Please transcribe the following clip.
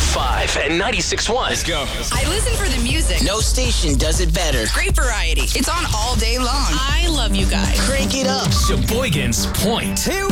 5 and 96.1. Let's go. I listen for the music. No station does it better. Great variety. It's on all day long. I love you guys. Crank it up. Sheboygan's Point. Here